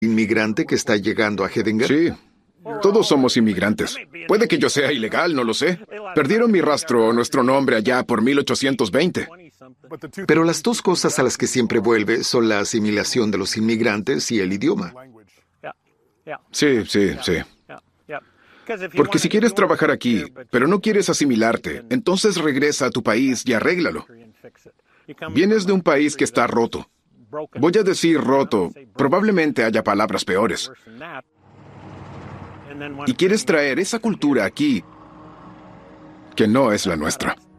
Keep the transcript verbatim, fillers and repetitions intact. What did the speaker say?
inmigrante que está llegando a Headinger? Sí, todos somos inmigrantes. Puede que yo sea ilegal, no lo sé. Perdieron mi rastro o nuestro nombre allá por mil ochocientos veinte. Pero las dos cosas a las que siempre vuelve son la asimilación de los inmigrantes y el idioma. Sí, sí, sí. Porque si quieres trabajar aquí, pero no quieres asimilarte, entonces regresa a tu país y arréglalo. Vienes de un país que está roto. Voy a decir roto, probablemente haya palabras peores. Y quieres traer esa cultura aquí, que no es la nuestra.